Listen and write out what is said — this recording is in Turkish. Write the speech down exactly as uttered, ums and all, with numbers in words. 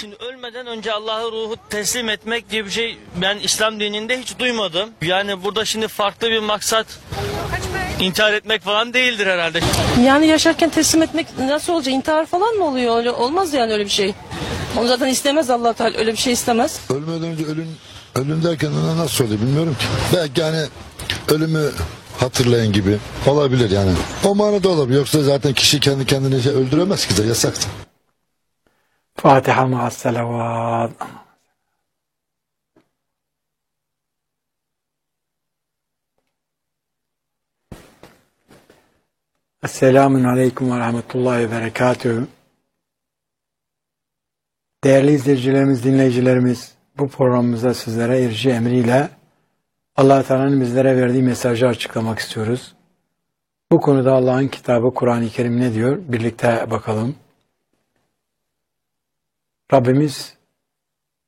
Şimdi ölmeden önce Allah'a ruhu teslim etmek diye bir şey ben İslam dininde hiç duymadım. Yani burada şimdi farklı bir maksat intihar etmek falan değildir herhalde. Yani yaşarken teslim etmek nasıl olacak? İntihar falan mı oluyor? Öyle olmaz yani öyle bir şey. Onu zaten istemez Allah Teala, öyle bir şey istemez. Ölmeden önce ölüm ölüm derken ona nasıl oluyor bilmiyorum ki. Belki yani ölümü hatırlayın gibi olabilir yani. O manada olabilir. Yoksa zaten kişi kendi kendini şey öldüremez ki de yasaktır. Fatiha ma'as salavat. Esselamun aleyküm ve rahmetullahi ve berekatühü. Değerli izleyicilerimiz, dinleyicilerimiz, bu programımızda sizlere irci emriyle Allah-u Teala'nın bizlere verdiği mesajı açıklamak istiyoruz. Bu konuda Allah'ın kitabı Kur'an-ı Kerim ne diyor? Birlikte bakalım. Rabbimiz